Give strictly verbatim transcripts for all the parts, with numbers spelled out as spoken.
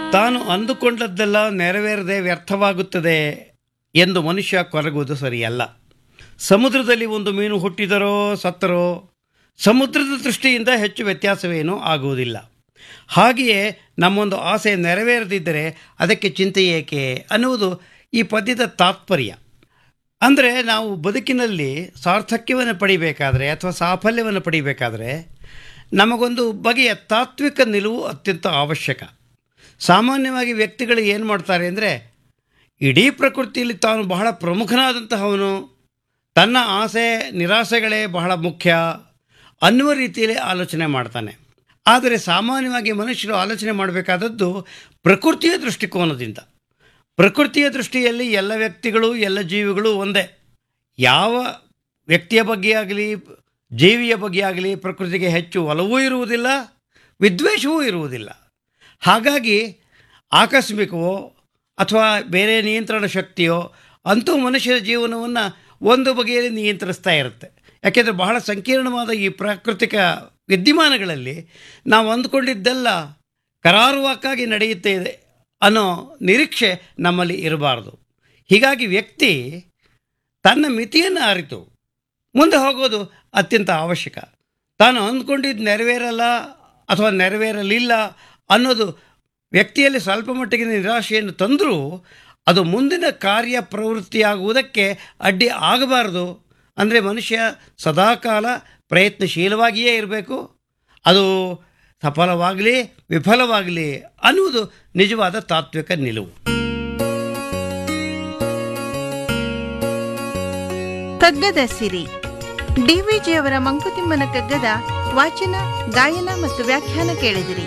ತಾನು ಅಂದುಕೊಂಡದ್ದೆಲ್ಲ ನೆರವೇರದೆ ವ್ಯರ್ಥವಾಗುತ್ತದೆ ಎಂದು ಮನುಷ್ಯ ಕೊರಗುವುದು ಸರಿಯಲ್ಲ. ಸಮುದ್ರದಲ್ಲಿ ಒಂದು ಮೀನು ಹುಟ್ಟಿದರೋ ಸತ್ತರೋ ಸಮುದ್ರದ ದೃಷ್ಟಿಯಿಂದ ಹೆಚ್ಚು ವ್ಯತ್ಯಾಸವೇನೂ ಆಗುವುದಿಲ್ಲ. ಹಾಗೆಯೇ ನಮ್ಮೊಂದು ಆಸೆ ನೆರವೇರದಿದ್ದರೆ ಅದಕ್ಕೆ ಚಿಂತೆ ಏಕೆ ಅನ್ನುವುದು ಈ ಪದ್ಯದ ತಾತ್ಪರ್ಯ. ಅಂದರೆ ನಾವು ಬದುಕಿನಲ್ಲಿ ಸಾರ್ಥಕ್ಯವನ್ನು ಪಡಿಬೇಕಾದರೆ ಅಥವಾ ಸಾಫಲ್ಯವನ್ನು ಪಡಿಬೇಕಾದರೆ ನಮಗೊಂದು ಬಗೆಯ ತಾತ್ವಿಕ ನಿಲುವು ಅತ್ಯಂತ ಅವಶ್ಯಕ. ಸಾಮಾನ್ಯವಾಗಿ ವ್ಯಕ್ತಿಗಳು ಏನು ಮಾಡ್ತಾರೆ ಅಂದರೆ, ಇಡೀ ಪ್ರಕೃತಿಯಲ್ಲಿ ತಾನು ಬಹಳ ಪ್ರಮುಖನಾದಂತಹವನು, ತನ್ನ ಆಸೆ ನಿರಾಸೆಗಳೇ ಬಹಳ ಮುಖ್ಯ ಅನ್ನುವ ರೀತಿಯಲ್ಲಿ ಆಲೋಚನೆ ಮಾಡ್ತಾನೆ. ಆದರೆ ಸಾಮಾನ್ಯವಾಗಿ ಮನುಷ್ಯರು ಆಲೋಚನೆ ಮಾಡಬೇಕಾದದ್ದು ಪ್ರಕೃತಿಯ ದೃಷ್ಟಿಕೋನದಿಂದ. ಪ್ರಕೃತಿಯ ದೃಷ್ಟಿಯಲ್ಲಿ ಎಲ್ಲ ವ್ಯಕ್ತಿಗಳು ಎಲ್ಲ ಜೀವಿಗಳು ಒಂದೇ. ಯಾವ ವ್ಯಕ್ತಿಯ ಬಗ್ಗೆ ಆಗಲಿ ಜೀವಿಯ ಬಗ್ಗೆ ಆಗಲಿ ಪ್ರಕೃತಿಗೆ ಹೆಚ್ಚು ಒಲವೂ ಇರುವುದಿಲ್ಲ, ವಿದ್ವೇಷವೂ ಇರುವುದಿಲ್ಲ. ಹಾಗಾಗಿ ಆಕಸ್ಮಿಕವೋ ಅಥವಾ ಬೇರೆ ನಿಯಂತ್ರಣ ಶಕ್ತಿಯೋ ಅಂತೂ ಮನುಷ್ಯರ ಜೀವನವನ್ನು ಒಂದು ಬಗೆಯಲ್ಲಿ ನಿಯಂತ್ರಿಸ್ತಾ ಇರುತ್ತೆ. ಯಾಕೆಂದರೆ ಬಹಳ ಸಂಕೀರ್ಣವಾದ ಈ ಪ್ರಾಕೃತಿಕ ವಿದ್ಯಮಾನಗಳಲ್ಲಿ ನಾವು ಅಂದುಕೊಂಡಿದ್ದೆಲ್ಲ ಕರಾರುವಾಕ್ಕಾಗಿ ನಡೆಯುತ್ತೆ ಇದೆ ಅನ್ನೋ ನಿರೀಕ್ಷೆ ನಮ್ಮಲ್ಲಿ ಇರಬಾರ್ದು. ಹೀಗಾಗಿ ವ್ಯಕ್ತಿ ತನ್ನ ಮಿತಿಯನ್ನು ಅರಿತು ಮುಂದೆ ಹೋಗೋದು ಅತ್ಯಂತ ಅವಶ್ಯಕ. ತಾನು ಅಂದ್ಕೊಂಡಿದ್ದು ನೆರವೇರಲ್ಲ ಅಥವಾ ನೆರವೇರಲಿಲ್ಲ ಅನ್ನೋದು ವ್ಯಕ್ತಿಯಲ್ಲಿ ಸ್ವಲ್ಪ ಮಟ್ಟಿಗೆ ನಿರಾಶೆಯನ್ನು ತಂದರೂ ಅದು ಮುಂದಿನ ಕಾರ್ಯ ಪ್ರವೃತ್ತಿಯಾಗುವುದಕ್ಕೆ ಅಡ್ಡಿ ಆಗಬಾರ್ದು. ಅಂದರೆ ಮನುಷ್ಯ ಸದಾಕಾಲ ಪ್ರಯತ್ನಶೀಲವಾಗಿಯೇ ಇರಬೇಕು. ಅದು ಸಫಲವಾಗಲಿ ವಿಫಲವಾಗಲಿ ಅನ್ನುವುದು ನಿಜವಾದ ತಾತ್ವಿಕ ನಿಲುವು. ಕಗ್ಗದ ಸಿರಿ ಡಿವಿಜಿಯವರ ಮಂಕುತಿಮ್ಮನ ಕಗ್ಗದ ವಾಚನ, ಗಾಯನ ಮತ್ತು ವ್ಯಾಖ್ಯಾನ ಕೇಳಿದಿರಿ.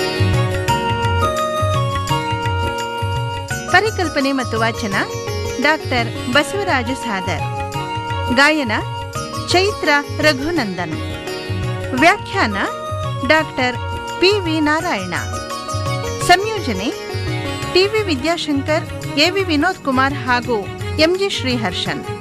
ಪರಿಕಲ್ಪನೆ ಮತ್ತು ವಾಚನ ಡಾಕ್ಟರ್ ಬಸವರಾಜ ಸಾದರ್. ಗಾಯನ ಚೈತ್ರ ರಘುನಂದನ್. ವ್ಯಾಖ್ಯಾನ ಡಾಕ್ಟರ್ ಪಿ ವಿ ನಾರಾಯಣ. ಸಂಯೋಜನೆ ಟಿವಿ ವಿದ್ಯಾಶಂಕರ್, ಎವಿ ವಿನೋದ್ ಕುಮಾರ್ ಹಾಗೂ ಎಂಜಿ ಶ್ರೀಹರ್ಷನ್.